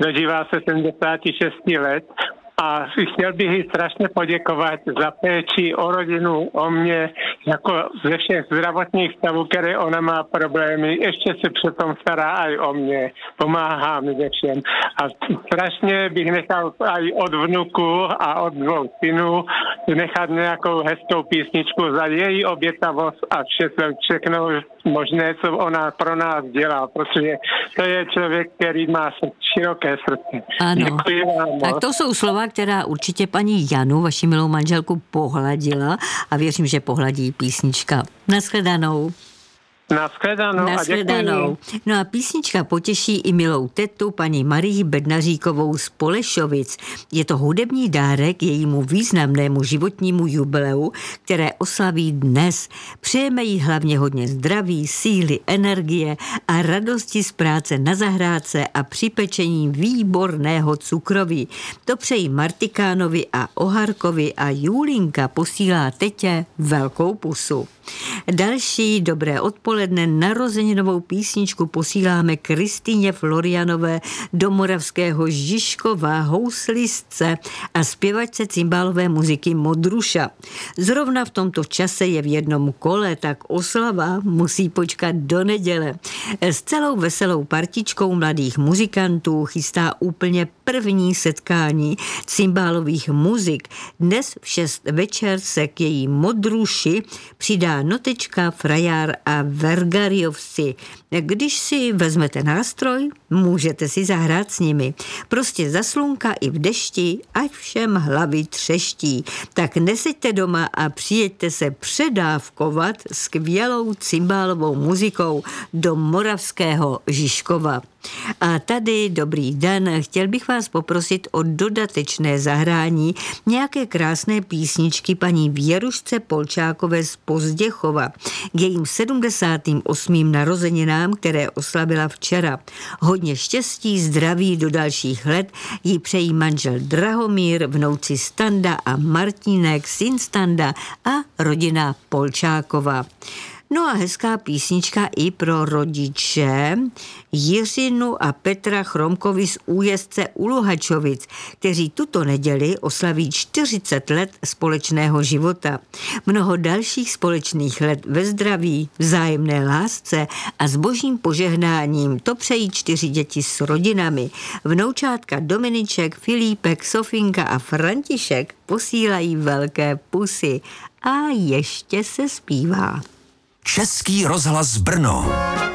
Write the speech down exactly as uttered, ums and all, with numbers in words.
dožívá se sedmdesát šest let a chtěl bych jí strašně poděkovat za péči o rodinu, o mě, jako ze všech zdravotních stavů, které ona má problémy. Ještě se přitom stará aj o mě, pomáhá mi ve všem. A strašně bych nechal aj od vnuku a od dvou synů nechat nějakou hezkou písničku za její obětavost a všechno možné, co ona pro nás dělá, protože to je člověk, který má široké srdce. Ano. Děkuji vám moc. Tak to jsou slova, která určitě paní Janu, vaši milou manželku, pohladila a věřím, že pohladí písnička. Nashledanou. Nashledanou. Nashledanou. No a písnička potěší i milou tetu paní Marii Bednaříkovou z Polešovic. Je to hudební dárek jejímu významnému životnímu jubileu, které oslaví dnes. Přejeme jí hlavně hodně zdraví, síly, energie a radosti z práce na zahrádce a při pečení výborného cukroví. To přejí Martikánovi a Oharkovi a Julinka posílá tetě velkou pusu. Další dobré odpoledne narozeninovou písničku posíláme Kristýně Florianové do moravského Žižkova, houslistce a zpěvačce cymbálové muziky Modruša. Zrovna v tomto čase je v jednom kole, tak oslava musí počkat do neděle. S celou veselou partičkou mladých muzikantů chystá úplně první setkání cymbálových muzik. Dnes v šest večer se k její Modruši přidá Notečka, Frajár a Vergariovci. Když si vezmete nástroj, můžete si zahrát s nimi. Prostě za slunka i v dešti, ať všem hlavy třeští. Tak neseďte doma a přijeďte se předávkovat skvělou cymbálovou muzikou do moravského Žižkova. A tady dobrý den, chtěl bych vás poprosit o dodatečné zahrání nějaké krásné písničky paní Věrušce Polčákové z Pozděchova k jejím sedmdesátým osmým narozeninám, které oslavila včera. Hodně štěstí, zdraví do dalších let jí přejí manžel Drahomír, vnouci Standa a Martínek, syn Standa a rodina Polčákova. No a hezká písnička i pro rodiče Jiřinu a Petra Chromkovi z Újezdce u Luhačovic, kteří tuto neděli oslaví čtyřicet let společného života. Mnoho dalších společných let ve zdraví, vzájemné lásce a s božím požehnáním. To přejí čtyři děti s rodinami. Vnoučátka Dominiček, Filipek, Sofinka a František posílají velké pusy. A ještě se zpívá. Český rozhlas Brno.